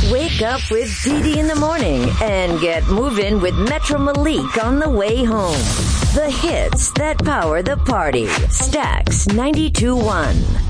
Wake up with Dee Dee in the morning and get moving with Metro Malik on the way home. The hits that power the party. Stax 92.1.